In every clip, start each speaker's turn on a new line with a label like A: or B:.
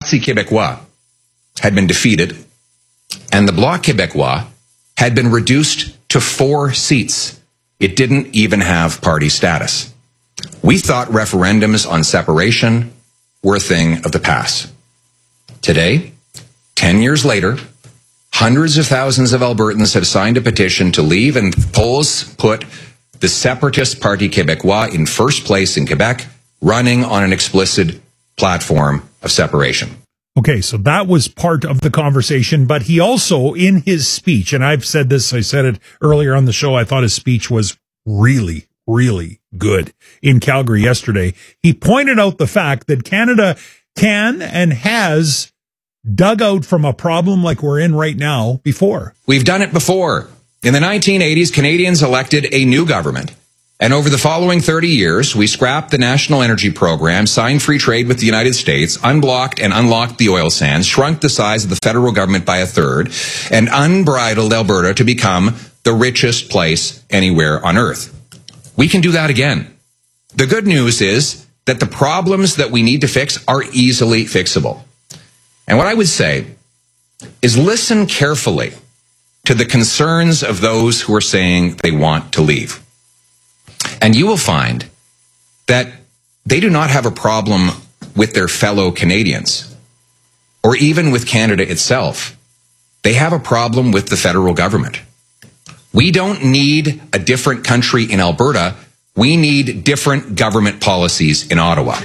A: Parti Québécois had been defeated, and the Bloc Québécois had been reduced to 4 seats. It didn't even have party status. We thought referendums on separation were a thing of the past. Today, 10 years later, hundreds of thousands of Albertans have signed a petition to leave, and polls put the separatist Parti Québécois in first place in Quebec, running on an explicit platform of separation.
B: Okay, so that was part of the conversation, but he also, in his speech, and I've said this, I said it earlier on the show, I thought his speech was really, really good in Calgary yesterday. He pointed out the fact that Canada can and has dug out from a problem like we're in right now before.
A: We've done it before. In the 1980s, Canadians elected a new government. And over the following 30 years, we scrapped the National Energy Program, signed free trade with the United States, unblocked and unlocked the oil sands, shrunk the size of the federal government by 1/3, and unbridled Alberta to become the richest place anywhere on earth. We can do that again. The good news is that the problems that we need to fix are easily fixable. And what I would say is listen carefully to the concerns of those who are saying they want to leave. And you will find that they do not have a problem with their fellow Canadians or even with Canada itself. They have a problem with the federal government. We don't need a different country in Alberta. We need different government policies in Ottawa.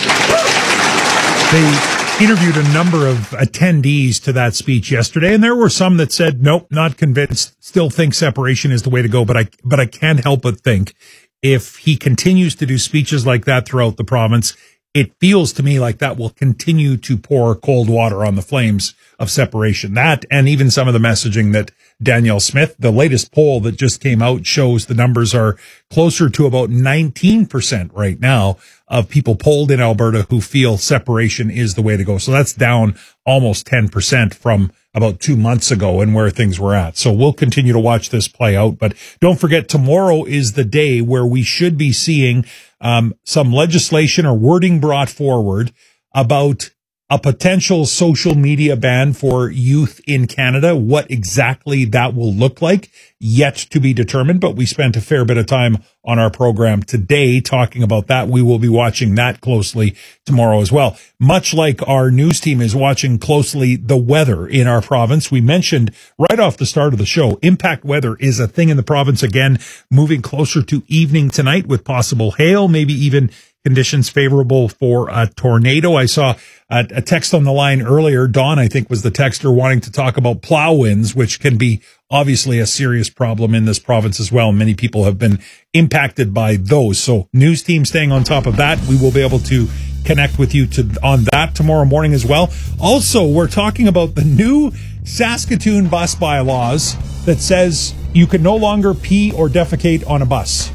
B: They interviewed a number of attendees to that speech yesterday, and there were some that said, nope, not convinced, still think separation is the way to go, but I can't help but think if he continues to do speeches like that throughout the province, it feels to me like that will continue to pour cold water on the flames of separation. That, and even some of the messaging that Danielle Smith, the latest poll that just came out, shows the numbers are closer to about 19% right now of people polled in Alberta who feel separation is the way to go. So that's down almost 10% from about 2 months ago and where things were at. So we'll continue to watch this play out. But don't forget, tomorrow is the day where we should be seeing some legislation or wording brought forward about a potential social media ban for youth in Canada. What exactly that will look like, yet to be determined, but we spent a fair bit of time on our program today talking about that. We will be watching that closely tomorrow as well. Much like our news team is watching closely the weather in our province. We mentioned right off the start of the show, impact weather is a thing in the province again, moving closer to evening tonight with possible hail, maybe even conditions favorable for a tornado. I saw a text on the line earlier. Dawn, I think, was the texter wanting to talk about plow winds, which can be obviously a serious problem in this province as well. Many people have been impacted by those. So news team staying on top of that. We will be able to connect with you on that tomorrow morning as well. Also, we're talking about the new Saskatoon bus bylaws that says you can no longer pee or defecate on a bus.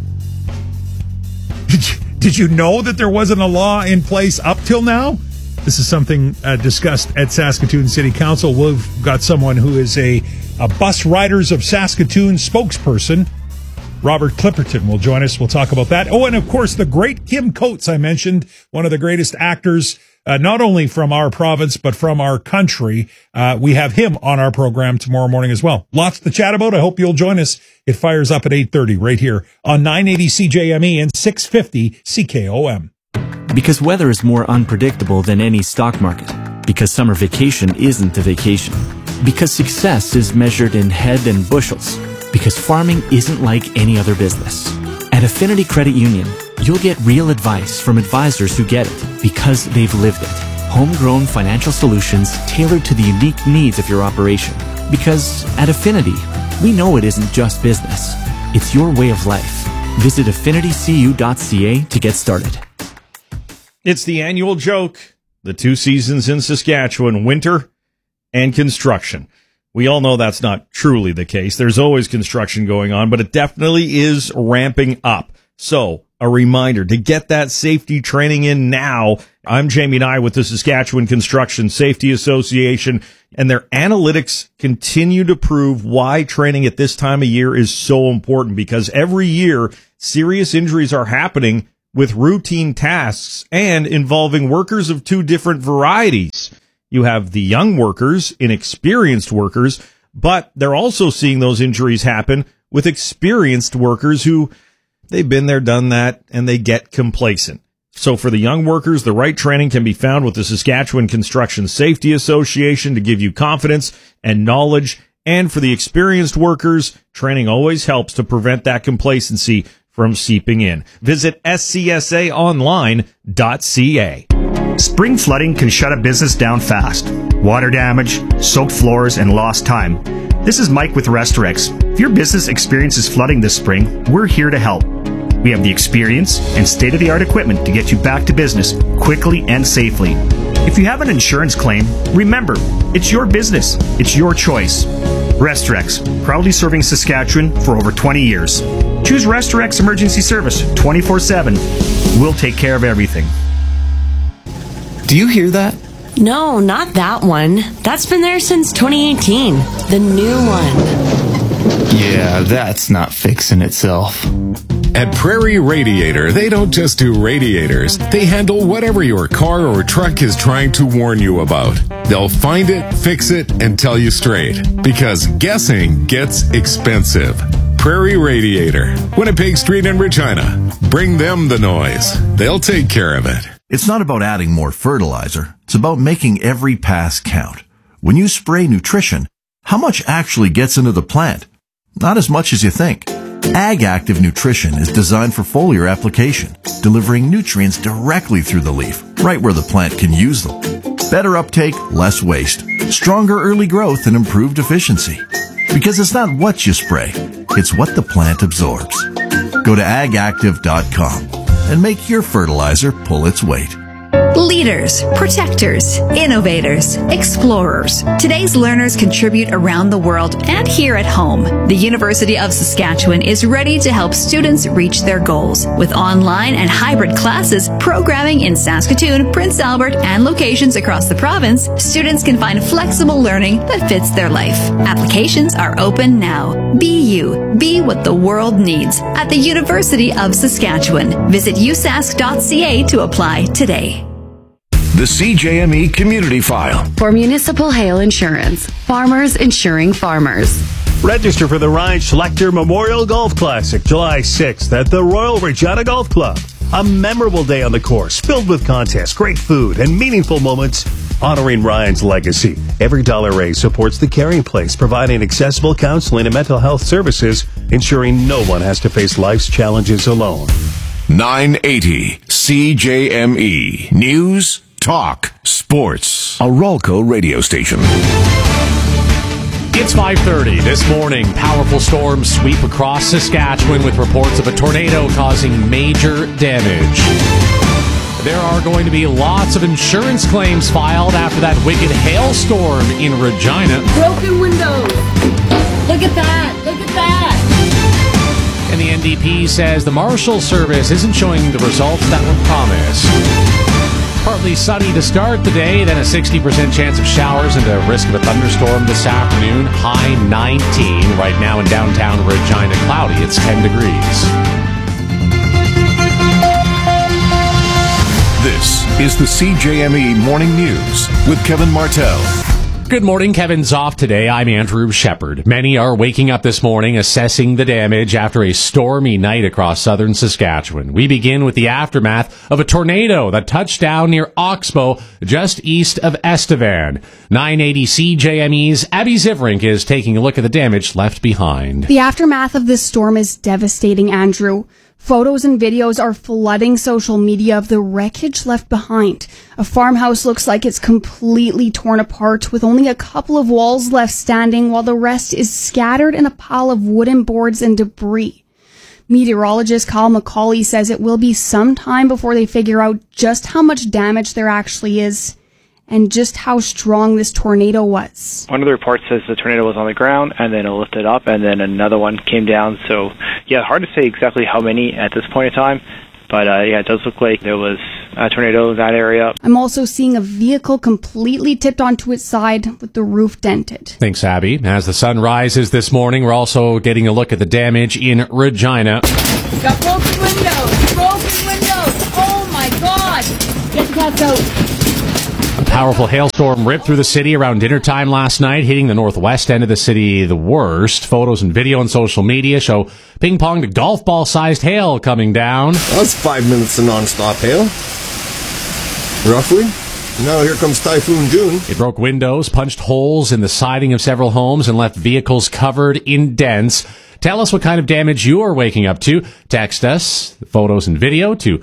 B: Did you know that there wasn't a law in place up till now? This is something discussed at Saskatoon City Council. We've got someone who is a Bus Riders of Saskatoon spokesperson. Robert Clipperton will join us. We'll talk about that. Oh, and of course, the great Kim Coates, I mentioned, one of the greatest actors, not only from our province, but from our country. We have him on our program tomorrow morning as well. Lots to chat about. I hope you'll join us. It fires up at 8:30 right here on 980 CJME and 650 CKOM.
C: Because weather is more unpredictable than any stock market. Because summer vacation isn't a vacation. Because success is measured in head and bushels. Because farming isn't like any other business. At Affinity Credit Union, you'll get real advice from advisors who get it because they've lived it. Homegrown financial solutions tailored to the unique needs of your operation. Because at Affinity, we know it isn't just business. It's your way of life. Visit affinitycu.ca to get started.
D: It's the annual joke. The 2 seasons in Saskatchewan, winter and construction. We all know that's not truly the case. There's always construction going on, but it definitely is ramping up. So, a reminder to get that safety training in now. I'm Jamie Nye with the Saskatchewan Construction Safety Association, and their analytics continue to prove why training at this time of year is so important, because every year serious injuries are happening with routine tasks and involving workers of two different varieties. You have the young workers, inexperienced workers, but they're also seeing those injuries happen with experienced workers who they've been there, done that, and they get complacent. So for the young workers, the right training can be found with the Saskatchewan Construction Safety Association to give you confidence and knowledge. And for the experienced workers, training always helps to prevent that complacency from seeping in. Visit scsaonline.ca.
E: Spring flooding can shut a business down fast. Water damage, soaked floors, and lost time. This is Mike with Restorex. If your business experiences flooding this spring, we're here to help. We have the experience and state-of-the-art equipment to get you back to business quickly and safely. If you have an insurance claim, remember, it's your business. It's your choice. Restorex, proudly serving Saskatchewan for over 20 years. Choose Restorex Emergency Service 24/7. We'll take care of everything.
F: Do you hear that?
G: No, not that one. That's been there since 2018. The new one.
F: Yeah, that's not fixing itself.
H: At Prairie Radiator, they don't just do radiators. They handle whatever your car or truck is trying to warn you about. They'll find it, fix it, and tell you straight. Because guessing gets expensive. Prairie Radiator, Winnipeg Street in Regina. Bring them the noise. They'll take care of it.
I: It's not about adding more fertilizer. It's about making every pass count. When you spray nutrition, how much actually gets into the plant? Not as much as you think. Ag Active Nutrition is designed for foliar application, delivering nutrients directly through the leaf, right where the plant can use them. Better uptake, less waste, stronger early growth, and improved efficiency. Because it's not what you spray, it's what the plant absorbs. Go to agactive.com and make your fertilizer pull its weight.
J: Leaders, protectors, innovators, explorers. Today's learners contribute around the world and here at home. The University of Saskatchewan is ready to help students reach their goals. With online and hybrid classes, programming in Saskatoon, Prince Albert, and locations across the province, students can find flexible learning that fits their life. Applications are open now. Be you. Be what the world needs at the University of Saskatchewan. Visit usask.ca to apply today.
K: The CJME Community File.
L: For municipal hail insurance, farmers insuring farmers.
M: Register for the Ryan Schlechter Memorial Golf Classic, July 6th at the Royal Regina Golf Club. A memorable day on the course, filled with contests, great food, and meaningful moments honoring Ryan's legacy. Every dollar raised supports the Caring Place, providing accessible counseling and mental health services, ensuring no one has to face life's challenges alone.
K: 980 CJME. News, talk, sports. A Rolco radio station.
N: It's 5:30 this morning. Powerful storms sweep across Saskatchewan with reports of a tornado causing major damage. There are going to be lots of insurance claims filed after that wicked hailstorm in Regina.
O: Broken windows. Look at that. Look at that.
N: And the NDP says the Marshal Service isn't showing the results that were promised. Partly sunny to start the day, then a 60% chance of showers and a risk of a thunderstorm this afternoon. High 19. Right now in downtown Regina, cloudy. It's 10 degrees.
K: This is the CJME Morning News with Kevin Martell.
N: Good morning. Kevin's off today. I'm Andrew Shepard. Many are waking up this morning assessing the damage after a stormy night across southern Saskatchewan. We begin with the aftermath of a tornado that touched down near Oxbow, just east of Estevan. 980 CJME's Abby Zivrink is taking a look at the damage left behind.
P: The aftermath of this storm is devastating, Andrew. Photos and videos are flooding social media of the wreckage left behind. A farmhouse looks like it's completely torn apart with only a couple of walls left standing while the rest is scattered in a pile of wooden boards and debris. Meteorologist Kyle McCauley says it will be some time before they figure out just how much damage there actually is and just how strong this tornado was.
Q: One of the reports says the tornado was on the ground and then it lifted up and then another one came down. So, yeah, hard to say exactly how many at this point in time. But, yeah, it does look like there was a tornado in that area.
P: I'm also seeing a vehicle completely tipped onto its side with the roof dented.
N: Thanks, Abby. As the sun rises this morning, we're also getting a look at the damage in Regina.
O: Got broken windows. Broken windows. Get the cats out.
N: A powerful hailstorm ripped through the city around dinner time last night, hitting the northwest end of the city the worst. Photos and video on social media show ping-ponged golf ball-sized hail coming down.
R: That's 5 minutes of non-stop hail, roughly. Now here comes Typhoon June.
N: It broke windows, punched holes in the siding of several homes, and left vehicles covered in dents. Tell us what kind of damage you are waking up to. Text us photos and video to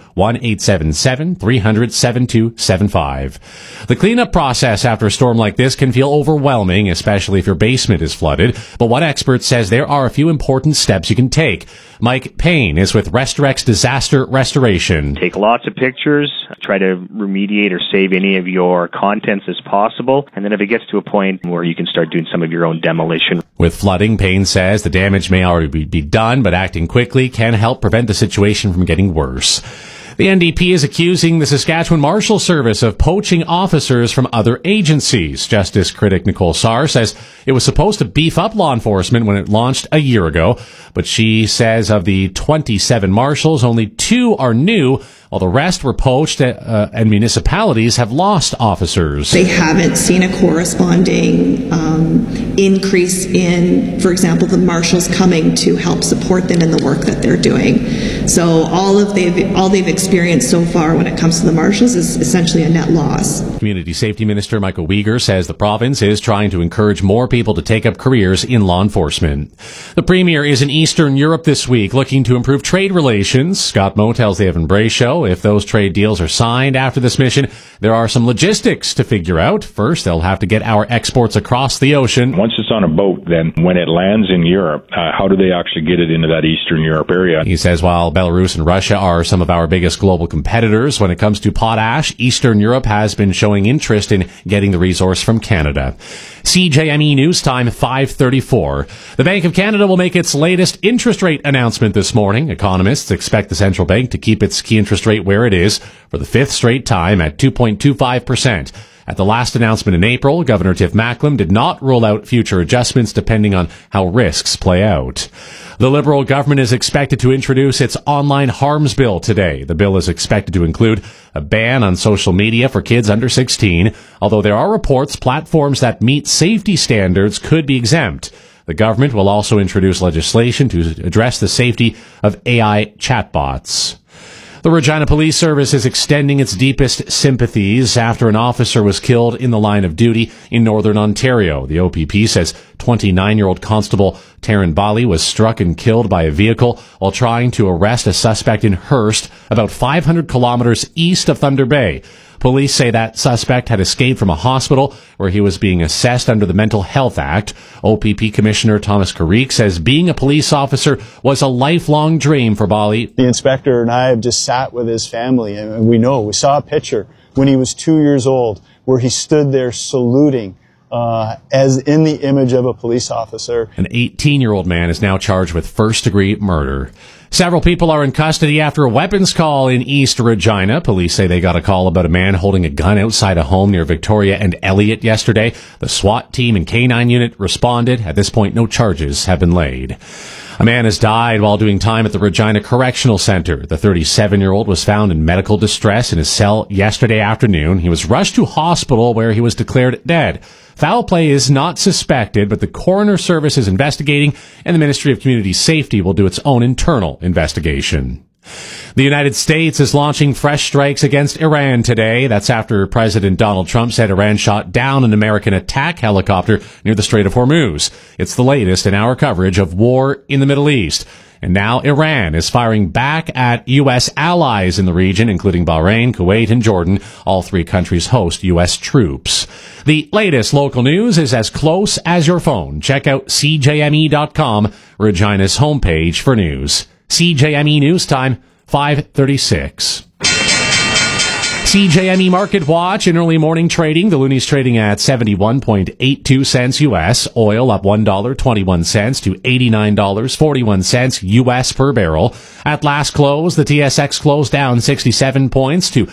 N: 1-877-300-7275. The cleanup process after a storm like this can feel overwhelming, especially if your basement is flooded. But one expert says there are a few important steps you can take. Mike Payne is with Restorex Disaster Restoration.
S: Take lots of pictures, try to remediate or save any of your contents as possible, and then if it gets to a point where you can start doing some of your own demolition.
N: With flooding, Payne says the damage may already be done, but acting quickly can help prevent the situation from getting worse. The NDP is accusing the Saskatchewan Marshal Service of poaching officers from other agencies. Justice critic Nicole Sarr says it was supposed to beef up law enforcement when it launched a year ago, but she says of the 27 marshals, only 2 are new, while the rest were poached, and municipalities have lost officers.
T: They haven't seen a corresponding increase in, for example, the marshals coming to help support them in the work that they're doing. So all they've experienced so far when it comes to the marshals is essentially a net loss.
N: Community Safety Minister Michael Uyghur says the province is trying to encourage more people to take up careers in law enforcement. The Premier is in Eastern Europe this week looking to improve trade relations. Scott Moe tells the Evan Bray Show if those trade deals are signed after this mission, there are some logistics to figure out. First, they'll have to get our exports across the ocean.
U: Once it's on a boat, then when it lands in Europe, how do they actually get it into that Eastern Europe area?
N: He says while Belarus and Russia are some of our biggest global competitors when it comes to potash, Eastern Europe has been showing interest in getting the resource from Canada. CJME News Time 5:34. The Bank of Canada will make its latest interest rate announcement this morning. Economists expect the central bank to keep its key interest rate where it is for the 5th straight time at 2.25%. At the last announcement in April, Governor Tiff Macklem did not rule out future adjustments depending on how risks play out. The Liberal government is expected to introduce its online harms bill today. The bill is expected to include a ban on social media for kids under 16, although there are reports platforms that meet safety standards could be exempt. The government will also introduce legislation to address the safety of AI chatbots. The Regina Police Service is extending its deepest sympathies after an officer was killed in the line of duty in Northern Ontario. The OPP says 29-year-old Constable Taryn Bali was struck and killed by a vehicle while trying to arrest a suspect in Hearst, about 500 kilometers east of Thunder Bay. Police say that suspect had escaped from a hospital where he was being assessed under the Mental Health Act. OPP Commissioner Thomas Carrique says being a police officer was a lifelong dream for Bali.
V: The inspector and I have just sat with his family, and we saw a picture when he was 2 years old where he stood there saluting as in the image of a police officer.
N: An 18-year-old man is now charged with first-degree murder. Several people are in custody after a weapons call in East Regina. Police say they got a call about a man holding a gun outside a home near Victoria and Elliott yesterday. The SWAT team and K-9 unit responded. At this point, no charges have been laid. A man has died while doing time at the Regina Correctional Center. The 37-year-old was found in medical distress in his cell yesterday afternoon. He was rushed to hospital where he was declared dead. Foul play is not suspected, but the coroner service is investigating, and the Ministry of Community Safety will do its own internal investigation. The United States is launching fresh strikes against Iran today. That's after President Donald Trump said Iran shot down an American attack helicopter near the Strait of Hormuz. It's the latest in our coverage of war in the Middle East. And now Iran is firing back at U.S. allies in the region, including Bahrain, Kuwait, and Jordan. All 3 countries host U.S. troops. The latest local news is as close as your phone. Check out CJME.com, Regina's homepage for news. CJME News Time, 5:36. CJME Market Watch in early morning trading. The Looney's trading at 71.82 cents U.S. Oil up $1.21 to $89.41 U.S. per barrel. At last close, the TSX closed down 67 points to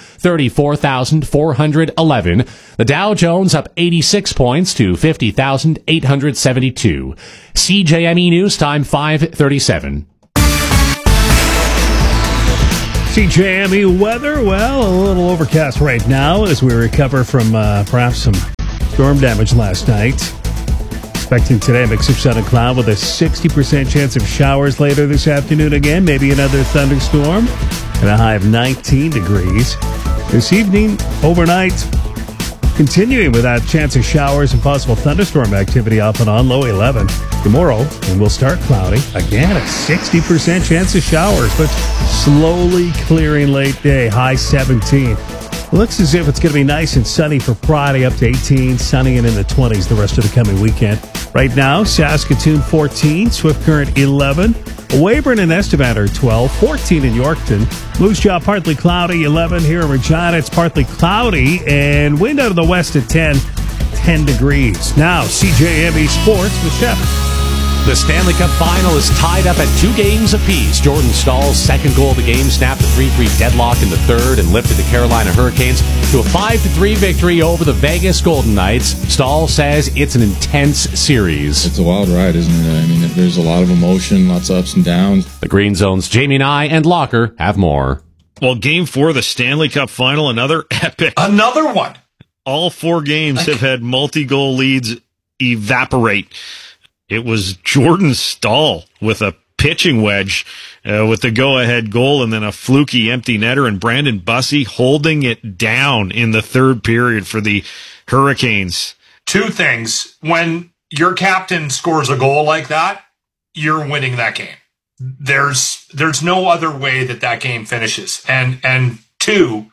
N: 34,411. The Dow Jones up 86 points to 50,872. CJME News Time 5:37.
M: CJME weather, well, a little overcast right now as we recover from perhaps some storm damage last night. Expecting today a mix of sun and cloud with a 60% chance of showers later this afternoon again. Maybe another thunderstorm and a high of 19 degrees. This evening, overnight, continuing with that chance of showers and possible thunderstorm activity off and on, low 11. Tomorrow, and we'll start cloudy. Again, a 60% chance of showers, but slowly clearing late day, high 17. Looks as if it's going to be nice and sunny for Friday, up to 18, sunny and in the 20s the rest of the coming weekend. Right now, Saskatoon 14, Swift Current 11, Weyburn and Estevan are 12, 14 in Yorkton, Moose Jaw partly cloudy, 11 here in Regina. It's partly cloudy and wind out of the west at 10 degrees. Now, CJME Sports with Shep.
N: The Stanley Cup Final is tied up at 2 games apiece. Jordan Stahl's second goal of the game snapped a 3-3 deadlock in the third and lifted the Carolina Hurricanes to a 5-3 victory over the Vegas Golden Knights. Stahl says it's an intense series.
A: It's a wild ride, isn't it? I mean, there's a lot of emotion, lots of ups and downs.
N: The Green Zone's Jamie Nye and Locker have more.
D: Well, Game 4 of the Stanley Cup Final, another epic.
B: Another one.
D: All 4 games have had multi-goal leads evaporate. It was Jordan Stahl with a pitching wedge with the go-ahead goal and then a fluky empty netter, and Brandon Bussey holding it down in the third period for the Hurricanes.
B: 2 things. When your captain scores a goal like that, you're winning that game. There's no other way that game finishes. And 2,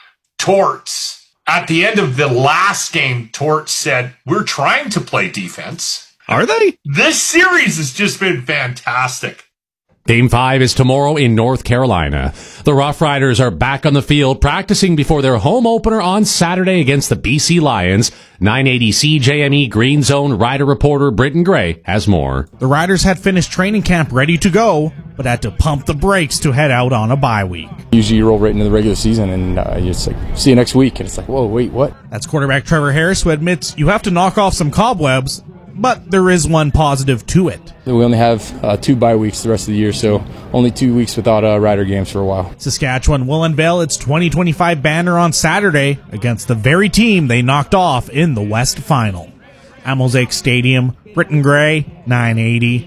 B: Torts. At the end of the last game, Torts said, "We're trying to play defense."
D: Are they?
B: This series has just been fantastic.
N: Game 5 is tomorrow in North Carolina. The Rough Riders are back on the field practicing before their home opener on Saturday against the BC Lions. 980 CJME Green Zone Rider reporter Britton Gray has more.
W: The Riders had finished training camp ready to go, but had to pump the brakes to head out on a bye week.
X: Usually you roll right into the regular season and it's like, see you next week. And it's like, whoa, wait, what?
W: That's quarterback Trevor Harris, who admits you have to knock off some cobwebs, but there is one positive to it.
X: We only have 2 bye weeks the rest of the year, so only 2 weeks without Rider games for a while.
W: Saskatchewan will unveil its 2025 banner on Saturday against the very team they knocked off in the West Final. At Mosaic Stadium, Britton Gray, 980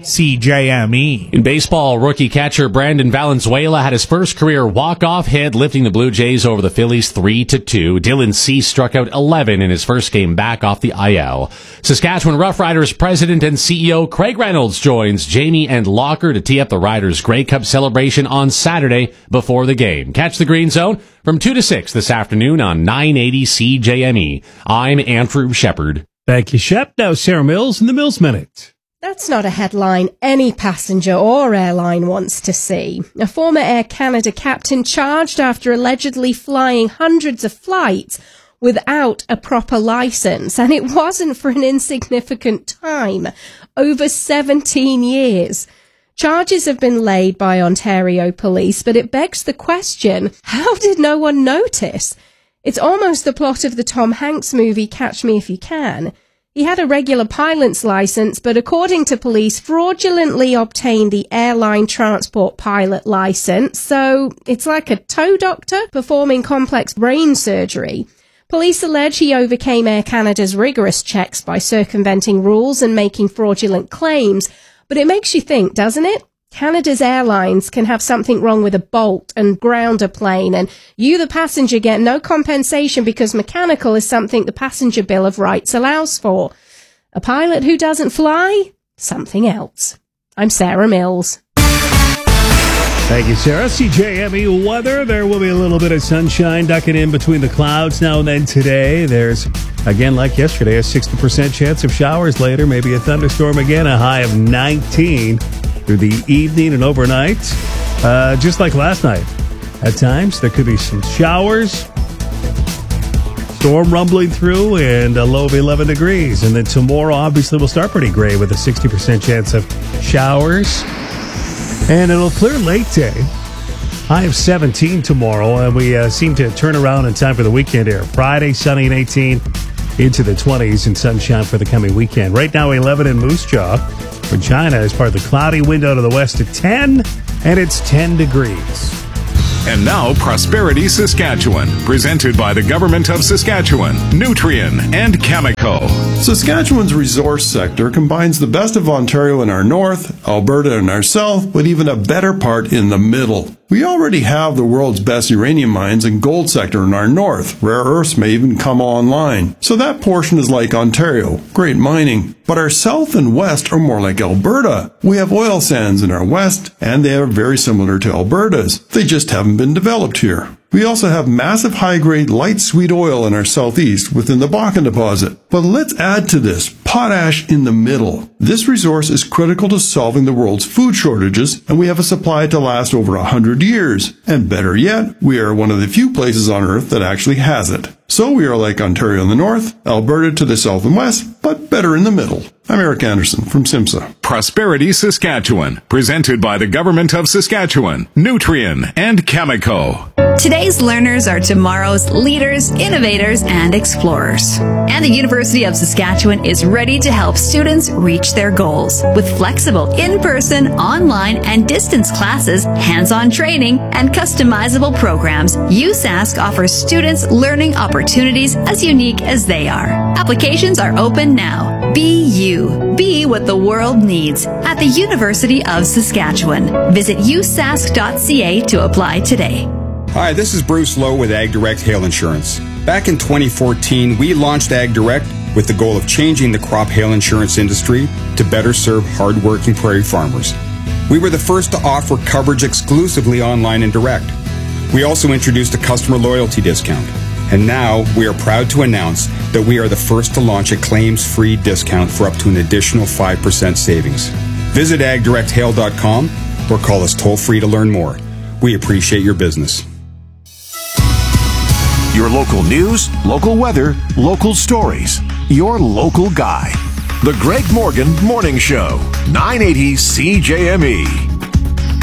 W: CJME.
N: In baseball, rookie catcher Brandon Valenzuela had his first career walk-off hit, lifting the Blue Jays over the Phillies 3-2. Dylan Cease struck out 11 in his first game back off the IL. Saskatchewan Roughriders president and CEO Craig Reynolds joins Jamie and Locker to tee up the Riders' Grey Cup celebration on Saturday before the game. Catch the Green Zone from 2 to 6 this afternoon on 980 CJME. I'm Andrew Shepard.
M: Thank you, Shep. Now Sarah Mills in the Mills Minute.
Y: That's not a headline any passenger or airline wants to see. A former Air Canada captain charged after allegedly flying hundreds of flights without a proper license, and it wasn't for an insignificant time, over 17 years. Charges have been laid by Ontario police, but it begs the question, how did no one notice? It's almost the plot of the Tom Hanks movie Catch Me If You Can. He had a regular pilot's license, but according to police, fraudulently obtained the airline transport pilot license. So it's like a toe doctor performing complex brain surgery. Police allege he overcame Air Canada's rigorous checks by circumventing rules and making fraudulent claims. But it makes you think, doesn't it? Canada's airlines can have something wrong with a bolt and ground a plane, and you, the passenger, get no compensation because mechanical is something the passenger Bill of Rights allows for. A pilot who doesn't fly? Something else. I'm Sarah Mills.
M: Thank you, Sarah. CJME weather. There will be a little bit of sunshine ducking in between the clouds now and then today. There's, again, like yesterday, a 60% chance of showers later, maybe a thunderstorm again, a high of 19 through the evening and overnight. Just like last night. At times, there could be some showers, storm rumbling through, and a low of 11 degrees. And then tomorrow, obviously, will start pretty gray with a 60% chance of showers. And it'll clear late day. High of 17 tomorrow, and we seem to turn around in time for the weekend here. Friday, sunny and 18, into the 20s and sunshine for the coming weekend. Right now, 11 in Moose Jaw. Regina is part of the cloudy wind out of the west at 10, and it's 10 degrees.
K: And now, Prosperity Saskatchewan, presented by the Government of Saskatchewan, Nutrien, and Cameco.
C: Saskatchewan's resource sector combines the best of Ontario in our north, Alberta in our south, with even a better part in the middle. We already have the world's best uranium mines and gold sector in our north. Rare earths may even come online. So that portion is like Ontario, great mining. But our south and west are more like Alberta. We have oil sands in our west, and they are very similar to Alberta's. They just haven't been developed here. We also have massive high-grade light sweet oil in our southeast within the Bakken deposit. But let's add to this potash in the middle. This resource is critical to solving the world's food shortages, and we have a supply to last over 100 years. And better yet, we are one of the few places on Earth that actually has it. So we are like Ontario in the north, Alberta to the south and west, but better in the middle. I'm Eric Anderson from SIMSA.
K: Prosperity Saskatchewan, presented by the Government of Saskatchewan, Nutrien, and Cameco.
J: Today's learners are tomorrow's leaders, innovators, and explorers. And the University of Saskatchewan is ready to help students reach their goals. With flexible in-person, online, and distance classes, hands-on training, and customizable programs, USask offers students learning opportunities as unique as they are. Applications are open now. Be you. Be what the world needs at the University of Saskatchewan. Visit usask.ca to apply today.
E: Hi, this is Bruce Lowe with AgDirect Hail Insurance. Back in 2014, we launched AgDirect with the goal of changing the crop hail insurance industry to better serve hardworking prairie farmers. We were the first to offer coverage exclusively online and direct. We also introduced a customer loyalty discount. And now we are proud to announce that we are the first to launch a claims-free discount for up to an additional 5% savings. Visit agdirecthail.com or call us toll-free to learn more. We appreciate your business.
K: Your local news, local weather, local stories. Your local guy. The Greg Morgan Morning Show, 980 CJME.